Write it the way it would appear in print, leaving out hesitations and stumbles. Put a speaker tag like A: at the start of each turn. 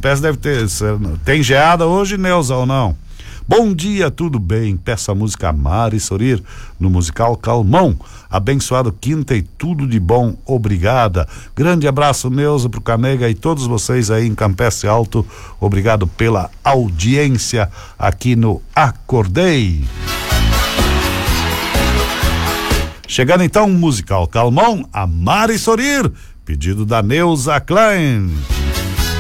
A: Campestre deve ter. Tem geada hoje, Neuza, ou não? Bom dia, tudo bem? Peço a música Mari Sorir no musical Calmon. Abençoado quinta e tudo de bom, obrigada. Grande abraço, Neuza, pro Canega e todos vocês aí em Campestre Alto. Obrigado pela audiência aqui no Acordei. Chegando então, musical Calmon, a Mari Sorir, pedido da Neuza Klein.